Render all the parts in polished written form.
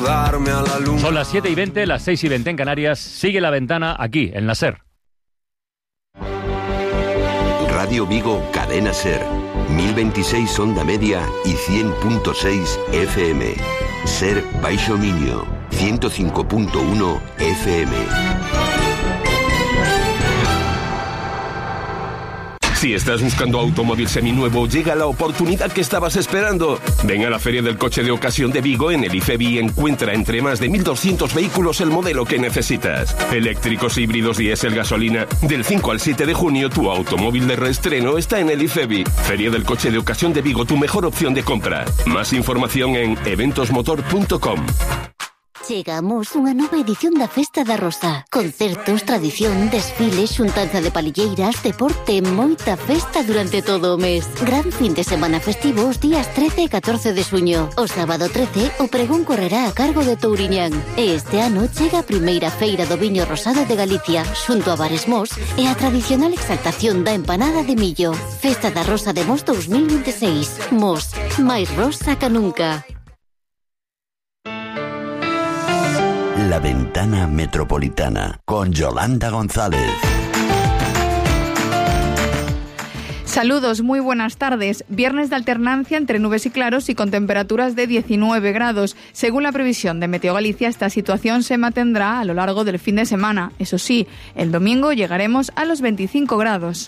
mudarme a la luna. Son las 7:20, las 6:20 en Canarias. Sigue La Ventana aquí, en la SER. Radio Vigo, Cadena SER. 1026 onda media y 100.6 FM. SER Baixo Miño, 105.1 FM. Si estás buscando automóvil seminuevo, llega la oportunidad que estabas esperando. Ven a la Feria del Coche de Ocasión de Vigo en el IFEBI y encuentra entre más de 1.200 vehículos el modelo que necesitas. Eléctricos, híbridos, diésel, gasolina. Del 5 al 7 de junio, tu automóvil de reestreno está en el IFEBI. Feria del Coche de Ocasión de Vigo, tu mejor opción de compra. Más información en eventosmotor.com. Chegamos unha nova edición da Festa da Rosa. Concertos, tradición, desfiles, xuntanza de palilleiras, deporte, moita festa durante todo o mes. Gran fin de semana festivo os días 13 e 14 de xuño. O sábado 13, o pregón correrá a cargo de Touriñán. E este ano chega a primeira feira do viño rosado de Galicia, xunto a Bares Mos e a tradicional exaltación da empanada de millo. Festa da Rosa de Mos 2026. Mos, máis rosa que nunca. La Ventana Metropolitana, con Yolanda González. Saludos, muy buenas tardes. Viernes de alternancia entre nubes y claros y con temperaturas de 19 grados. Según la previsión de Meteo Galicia, esta situación se mantendrá a lo largo del fin de semana. Eso sí, el domingo llegaremos a los 25 grados.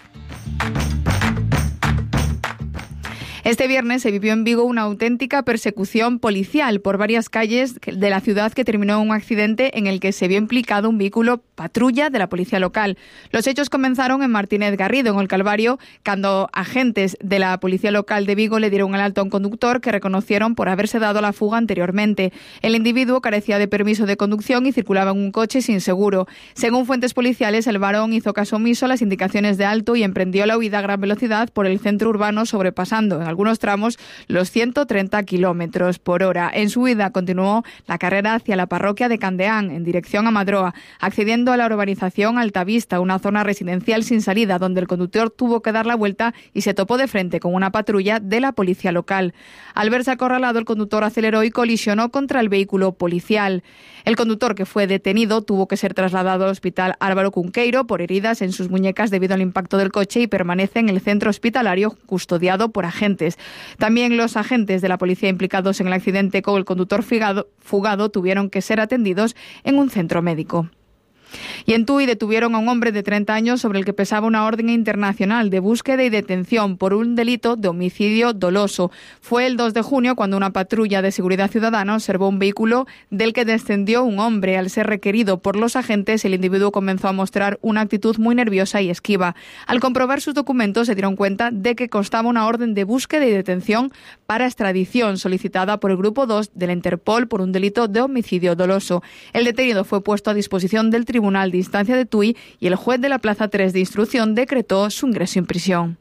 Este viernes se vivió en Vigo una auténtica persecución policial por varias calles de la ciudad que terminó en un accidente en el que se vio implicado un vehículo patrulla de la policía local. Los hechos comenzaron en Martínez Garrido, en el Calvario, cuando agentes de la policía local de Vigo le dieron el alto a un conductor que reconocieron por haberse dado la fuga anteriormente. El individuo carecía de permiso de conducción y circulaba en un coche sin seguro. Según fuentes policiales, el varón hizo caso omiso a las indicaciones de alto y emprendió la huida a gran velocidad por el centro urbano, sobrepasando en algunos tramos los 130 kilómetros por hora. En su huida continuó la carrera hacia la parroquia de Candeán, en dirección a Madroa, accediendo a la urbanización Altavista, una zona residencial sin salida, donde el conductor tuvo que dar la vuelta y se topó de frente con una patrulla de la policía local. Al verse acorralado, el conductor aceleró y colisionó contra el vehículo policial. El conductor, que fue detenido, tuvo que ser trasladado al hospital Álvaro Cunqueiro por heridas en sus muñecas debido al impacto del coche y permanece en el centro hospitalario custodiado por agentes. También los agentes de la policía implicados en el accidente con el conductor fugado tuvieron que ser atendidos en un centro médico. Y en Tui detuvieron a un hombre de 30 años sobre el que pesaba una orden internacional de búsqueda y detención por un delito de homicidio doloso. Fue el 2 de junio cuando una patrulla de seguridad ciudadana observó un vehículo del que descendió un hombre. Al ser requerido por los agentes, el individuo comenzó a mostrar una actitud muy nerviosa y esquiva. Al comprobar sus documentos, se dieron cuenta de que constaba una orden de búsqueda y detención para extradición solicitada por el Grupo 2 de la Interpol por un delito de homicidio doloso. El detenido fue puesto a disposición del Tribunal de Instancia de Tui y el juez de la Plaza 3 de Instrucción decretó su ingreso en prisión.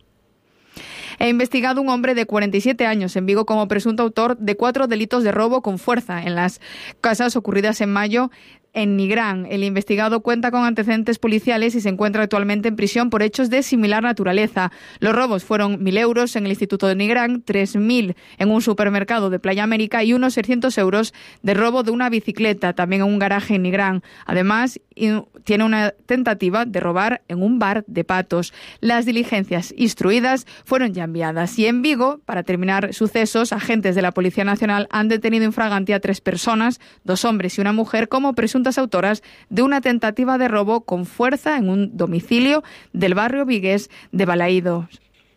He investigado un hombre de 47 años en Vigo como presunto autor de 4 delitos de robo con fuerza en las casas ocurridas en mayo en Nigrán. El investigado cuenta con antecedentes policiales y se encuentra actualmente en prisión por hechos de similar naturaleza. Los robos fueron 1.000 euros en el Instituto de Nigrán, 3.000 en un supermercado de Playa América y unos 600 euros de robo de una bicicleta, también en un garaje en Nigrán. Además, tiene una tentativa de robar en un bar de Patos. Las diligencias instruidas fueron ya enviadas. Y en Vigo, para terminar sucesos, agentes de la Policía Nacional han detenido en fragante a 3 personas, 2 hombres y una mujer, como presuntas autoras de una tentativa de robo con fuerza en un domicilio del barrio vigués de Balaído.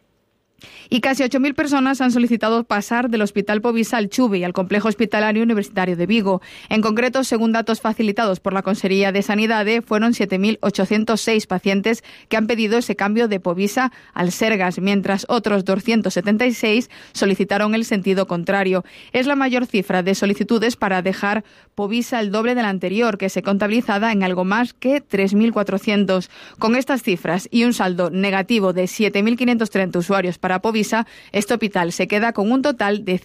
Y casi 8.000 personas han solicitado pasar del Hospital Povisa al Chuve y al Complejo Hospitalario Universitario de Vigo. En concreto, según datos facilitados por la Consellería de Sanidade, fueron 7.806 pacientes que han pedido ese cambio de Povisa al Sergas, mientras otros 276 solicitaron el sentido contrario. Es la mayor cifra de solicitudes para dejar Povisa el doble de la anterior, que se contabilizaba en algo más que 3.400. Con estas cifras y un saldo negativo de 7.530 usuarios para Povisa, este hospital se queda con un total de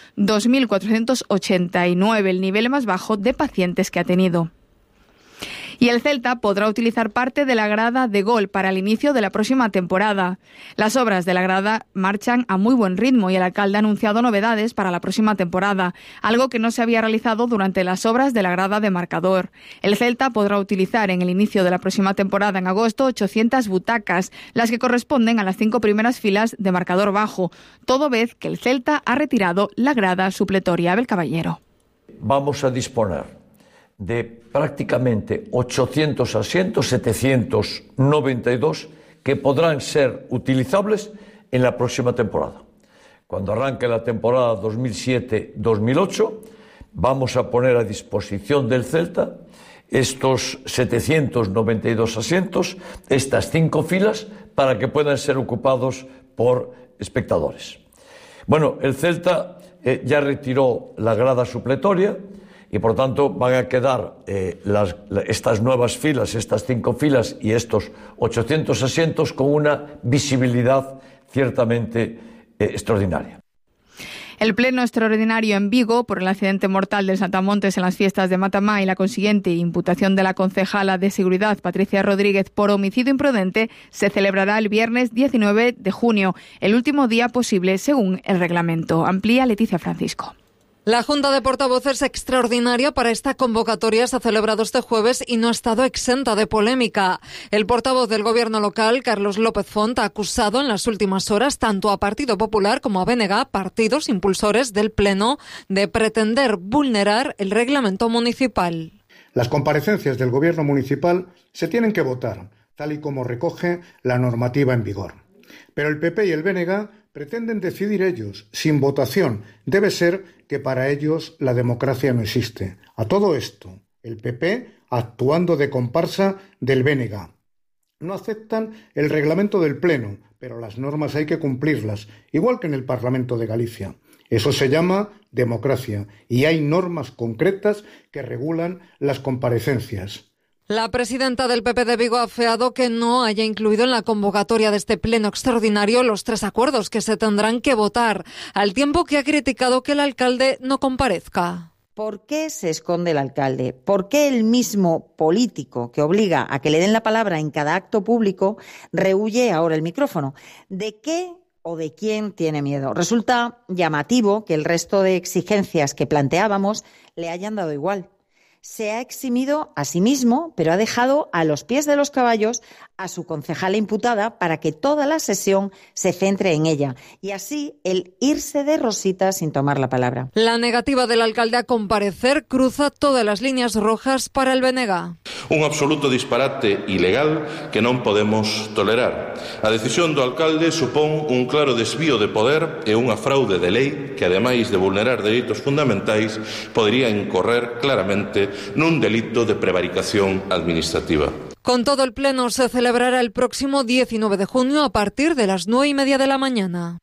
102.489, el nivel más bajo de pacientes que ha tenido. Y el Celta podrá utilizar parte de la grada de gol para el inicio de la próxima temporada. Las obras de la grada marchan a muy buen ritmo y el alcalde ha anunciado novedades para la próxima temporada, algo que no se había realizado durante las obras de la grada de marcador. El Celta podrá utilizar en el inicio de la próxima temporada, en agosto, 800 butacas, las que corresponden a las 5 primeras filas de marcador bajo, toda vez que el Celta ha retirado la grada supletoria. Abel Caballero. Vamos a disponer de prácticamente 800 asientos, 792, que podrán ser utilizables en la próxima temporada. Cuando arranque la temporada 2007-2008, vamos a poner a disposición del Celta estos 792 asientos, estas 5 filas, para que puedan ser ocupados por espectadores. Bueno, el Celta ya retiró la grada supletoria, y por tanto van a quedar estas nuevas filas, estas 5 filas y estos 800 asientos con una visibilidad ciertamente extraordinaria. El pleno extraordinario en Vigo por el accidente mortal del Saltamontes en las fiestas de Matamá y la consiguiente imputación de la concejala de Seguridad Patricia Rodríguez por homicidio imprudente se celebrará el viernes 19 de junio, el último día posible según el reglamento. Amplía Leticia Francisco. La Junta de Portavoces extraordinaria para esta convocatoria se ha celebrado este jueves y no ha estado exenta de polémica. El portavoz del Gobierno local, Carlos López Font, ha acusado en las últimas horas tanto a Partido Popular como a BNG, partidos impulsores del Pleno, de pretender vulnerar el reglamento municipal. Las comparecencias del Gobierno municipal se tienen que votar, tal y como recoge la normativa en vigor. Pero el PP y el BNG pretenden decidir ellos, sin votación. Debe ser que para ellos la democracia no existe. A todo esto, el PP actuando de comparsa del BNG. No aceptan el reglamento del Pleno, pero las normas hay que cumplirlas, igual que en el Parlamento de Galicia. Eso se llama democracia y hay normas concretas que regulan las comparecencias. La presidenta del PP de Vigo ha afeado que no haya incluido en la convocatoria de este pleno extraordinario los 3 acuerdos que se tendrán que votar, al tiempo que ha criticado que el alcalde no comparezca. ¿Por qué se esconde el alcalde? ¿Por qué el mismo político que obliga a que le den la palabra en cada acto público rehúye ahora el micrófono? ¿De qué o de quién tiene miedo? Resulta llamativo que el resto de exigencias que planteábamos le hayan dado igual. Se ha eximido a sí mismo, pero ha dejado a los pies de los caballos a su concejala imputada para que toda la sesión se centre en ella y así el irse de rosita sin tomar la palabra. La negativa del alcalde a comparecer cruza todas las líneas rojas para el BNG. Un absoluto disparate ilegal que non podemos tolerar. A decisión do alcalde supón un claro desvío de poder e unha fraude de lei que, ademais de vulnerar dereitos fundamentais, podería incorrer claramente nun delito de prevaricación administrativa. Con todo, el pleno se celebrará el próximo 19 de junio a partir de las 9:30 de la mañana.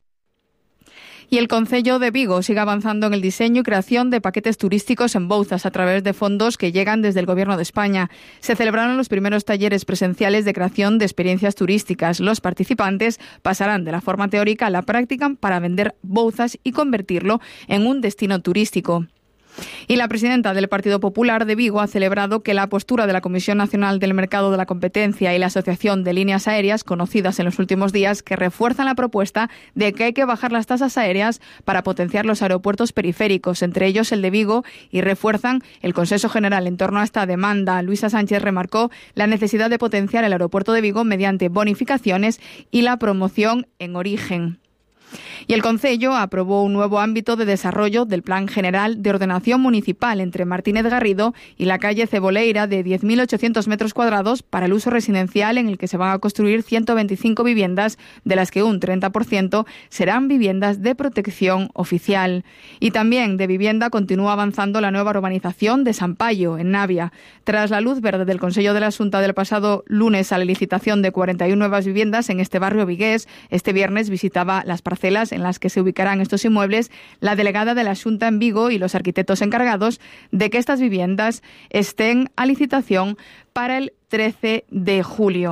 Y el Concello de Vigo sigue avanzando en el diseño y creación de paquetes turísticos en Bouzas a través de fondos que llegan desde el Gobierno de España. Se celebraron los primeros talleres presenciales de creación de experiencias turísticas. Los participantes pasarán de la forma teórica a la práctica para vender Bouzas y convertirlo en un destino turístico. Y la presidenta del Partido Popular de Vigo ha celebrado que la postura de la Comisión Nacional del Mercado de la Competencia y la Asociación de Líneas Aéreas, conocidas en los últimos días, que refuerzan la propuesta de que hay que bajar las tasas aéreas para potenciar los aeropuertos periféricos, entre ellos el de Vigo, y refuerzan el consenso general en torno a esta demanda. Luisa Sánchez remarcó la necesidad de potenciar el aeropuerto de Vigo mediante bonificaciones y la promoción en origen. Y el Concello aprobó un nuevo ámbito de desarrollo del Plan General de Ordenación Municipal entre Martínez Garrido y la calle Ceboleira de 10.800 metros cuadrados para el uso residencial, en el que se van a construir 125 viviendas, de las que un 30% serán viviendas de protección oficial. Y también de vivienda continúa avanzando la nueva urbanización de San Payo, en Navia. Tras la luz verde del Consello de la Xunta del pasado lunes a la licitación de 41 nuevas viviendas en este barrio vigués, este viernes visitaba las parcelas en las que se ubicarán estos inmuebles la delegada de la Xunta en Vigo y los arquitectos encargados de que estas viviendas estén a licitación para el 13 de julio.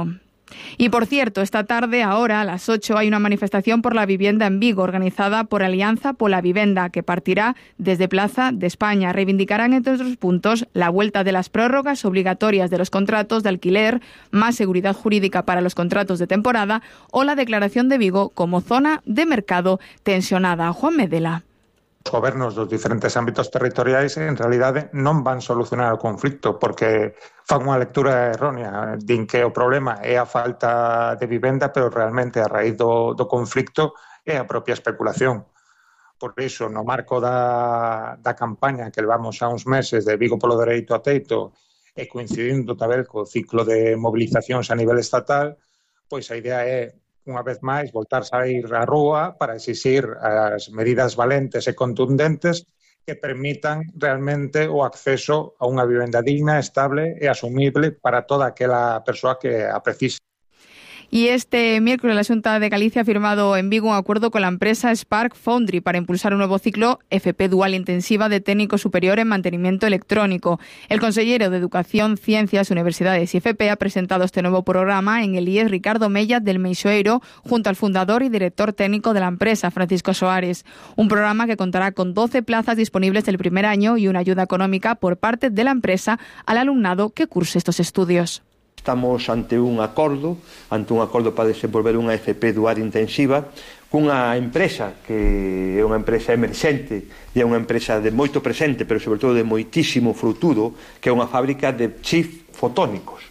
Y por cierto, esta tarde, ahora a las 8, hay una manifestación por la vivienda en Vigo, organizada por Alianza Pola Vivenda, que partirá desde Plaza de España. Reivindicarán, entre otros puntos, la vuelta de las prórrogas obligatorias de los contratos de alquiler, más seguridad jurídica para los contratos de temporada o la declaración de Vigo como zona de mercado tensionada. Juan Medela. Os gobernos dos diferentes ámbitos territoriais en realidade non van solucionar o conflito porque fan unha lectura errónea, din que o problema é a falta de vivenda, pero realmente a raíz do conflito é a propia especulación. Por iso, no marco da campaña que levamos xa uns meses de Vigo polo dereito a teito e coincidindo tamén co ciclo de movilizacións a nivel estatal, pois a idea é unha vez máis, voltar a ir á rúa para exixir as medidas valentes e contundentes que permitan realmente o acceso a unha vivenda digna, estable e asumible para toda aquela persoa que a precise. Y este miércoles la Xunta de Galicia ha firmado en Vigo un acuerdo con la empresa Spark Foundry para impulsar un nuevo ciclo FP dual intensiva de técnico superior en mantenimiento electrónico. El consellero de Educación, Ciencias, Universidades y FP ha presentado este nuevo programa en el IES Ricardo Mella del Meixoeiro junto al fundador y director técnico de la empresa, Francisco Soares. Un programa que contará con 12 plazas disponibles el primer año y una ayuda económica por parte de la empresa al alumnado que curse estos estudios. Estamos ante un acordo para desenvolver unha FP dual intensiva cunha empresa que é unha empresa emerxente e é unha empresa de moito presente, pero sobre todo de moitísimo futuro, que é unha fábrica de chips fotónicos.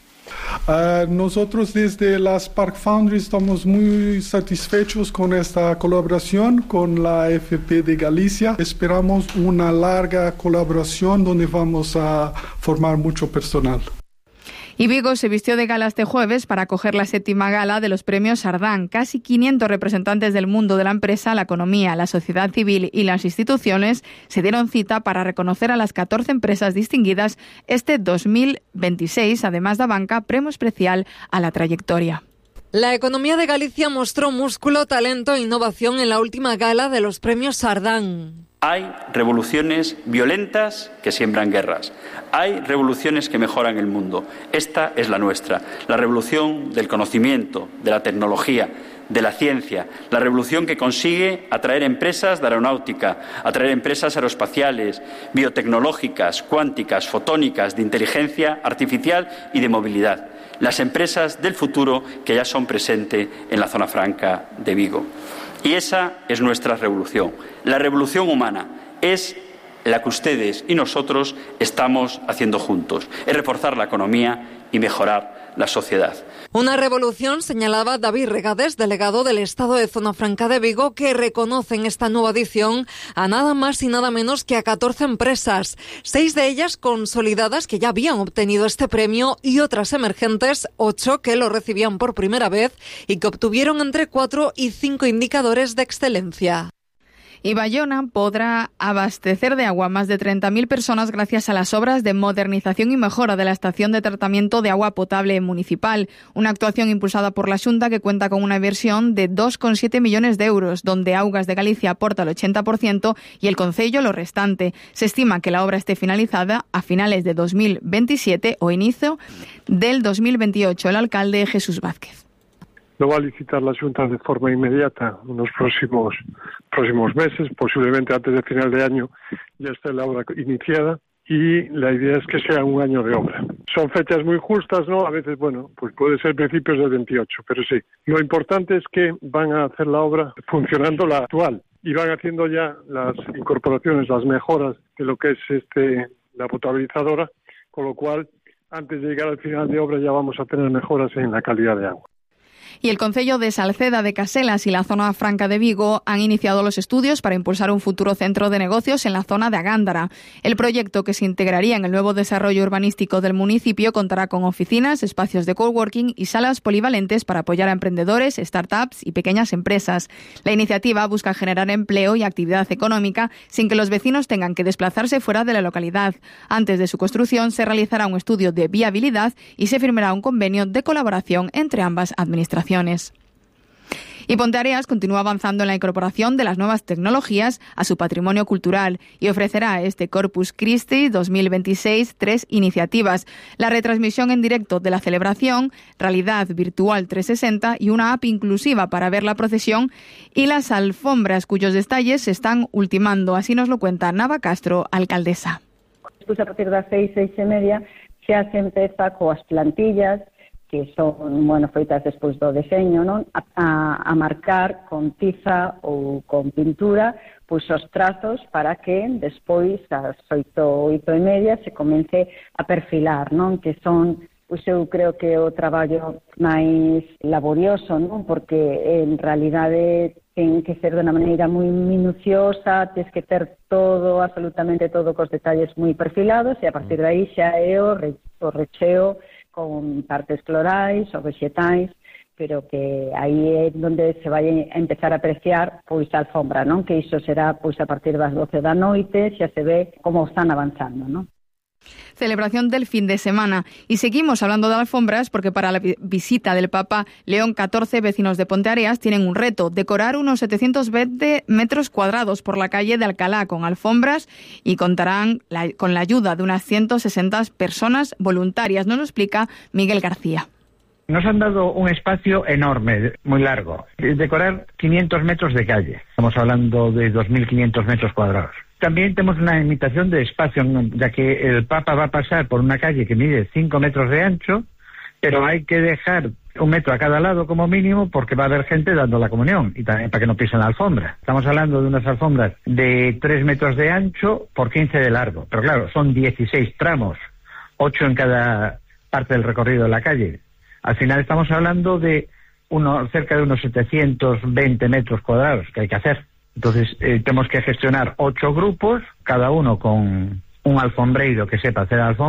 Nosotros desde la Spark Foundry estamos muy satisfechos con esta colaboración con la FP de Galicia. Esperamos una larga colaboración donde vamos a formar mucho personal. Y Vigo se vistió de gala este jueves para acoger la 7ª gala de los premios Ardán. Casi 500 representantes del mundo de la empresa, la economía, la sociedad civil y las instituciones se dieron cita para reconocer a las 14 empresas distinguidas este 2026. Además da banca premio especial a la trayectoria. La economía de Galicia mostró músculo, talento e innovación en la última gala de los premios Ardán. Hay revoluciones violentas que siembran guerras. Hay revoluciones que mejoran el mundo. Esta es la nuestra. La revolución del conocimiento, de la tecnología, de la ciencia. La revolución que consigue atraer empresas de aeronáutica, atraer empresas aeroespaciales, biotecnológicas, cuánticas, fotónicas, de inteligencia artificial y de movilidad. Las empresas del futuro que ya son presentes en la zona franca de Vigo. Y esa es nuestra revolución. La revolución humana es la que ustedes y nosotros estamos haciendo juntos. Es reforzar la economía y mejorar la sociedad. Una revolución, señalaba David Regades, delegado del Estado de Zona Franca de Vigo, que reconoce en esta nueva edición a nada más y nada menos que a 14 empresas, 6 de ellas consolidadas que ya habían obtenido este premio y otras emergentes, 8 que lo recibían por primera vez y que obtuvieron entre 4 y 5 indicadores de excelencia. Y Bayona podrá abastecer de agua a más de 30.000 personas gracias a las obras de modernización y mejora de la estación de tratamiento de agua potable municipal. Una actuación impulsada por la Xunta que cuenta con una inversión de 2,7 millones de euros, donde Augas de Galicia aporta el 80% y el Concello lo restante. Se estima que la obra esté finalizada a finales de 2027 o inicio del 2028. El alcalde Jesús Vázquez. Lo va a licitar la Xunta de forma inmediata en los próximos meses, posiblemente antes de final de año ya está la obra iniciada y la idea es que sea un año de obra. Son fechas muy justas, ¿no? A veces, bueno, pues puede ser principios del 28, pero sí. Lo importante es que van a hacer la obra funcionando la actual y van haciendo ya las incorporaciones, las mejoras de lo que es la potabilizadora, con lo cual antes de llegar al final de obra ya vamos a tener mejoras en la calidad de agua. Y el Concello de Salceda de Caselas y la Zona Franca de Vigo han iniciado los estudios para impulsar un futuro centro de negocios en la zona de Agándara. El proyecto, que se integraría en el nuevo desarrollo urbanístico del municipio, contará con oficinas, espacios de coworking y salas polivalentes para apoyar a emprendedores, startups y pequeñas empresas. La iniciativa busca generar empleo y actividad económica sin que los vecinos tengan que desplazarse fuera de la localidad. Antes de su construcción se realizará un estudio de viabilidad y se firmará un convenio de colaboración entre ambas administraciones. Y Ponteareas continúa avanzando en la incorporación de las nuevas tecnologías a su patrimonio cultural y ofrecerá este Corpus Christi 2026 3 iniciativas: la retransmisión en directo de la celebración, realidad virtual 360 y una app inclusiva para ver la procesión, y las alfombras cuyos detalles se están ultimando. Así nos lo cuenta Nava Castro, alcaldesa. Despois, a partir das 6:30, xa se empeza coas plantillas que son, feitas despois do deseño, non? A marcar con tiza ou con pintura pois os trazos para que despois ás 8:30 se comece a perfilar, non? Que son, pois eu creo que o traballo máis laborioso, non? Porque en realidade ten que ser de unha maneira moi minuciosa, tens que ter todo, absolutamente todo, cos detalles moi perfilados, e a partir de aí xa é o recheo con partes florais ou vegetais, pero que aí é onde se vai a empezar a apreciar pois a alfombra, non? Que iso será pois a partir das 12 da noite, xa se ve como están avanzando, non? Celebración del fin de semana. Y seguimos hablando de alfombras porque para la visita del Papa León XIV, vecinos de Ponteareas tienen un reto: decorar unos 720 metros cuadrados por la calle de Alcalá con alfombras, y contarán con la ayuda de unas 160 personas voluntarias. Nos lo explica Miguel García. Nos han dado un espacio enorme, muy largo. Decorar 500 metros de calle. Estamos hablando de 2.500 metros cuadrados. También tenemos una limitación de espacio, ya que el Papa va a pasar por una calle que mide 5 metros de ancho, pero hay que dejar 1 metro a cada lado como mínimo, porque va a haber gente dando la comunión, y también para que no pisen la alfombra. Estamos hablando de unas alfombras de 3 metros de ancho por 15 de largo. Pero claro, son 16 tramos, 8 en cada parte del recorrido de la calle. Al final estamos hablando de cerca de unos 720 metros cuadrados que hay que hacer. Entonces tenemos que gestionar 8 grupos, cada uno con un alfombreiro que sepa hacer alfombra.